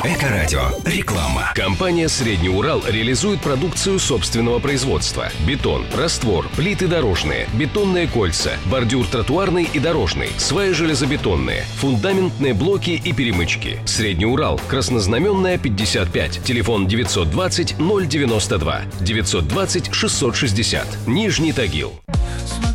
Эко-радио. Реклама. Компания «Средний Урал» реализует продукцию собственного производства. Бетон, раствор, плиты дорожные, бетонные кольца, бордюр тротуарный и дорожный, сваи железобетонные, фундаментные блоки и перемычки. «Средний Урал», Краснознаменная, 55, телефон 920 092, 920 660, Нижний Тагил.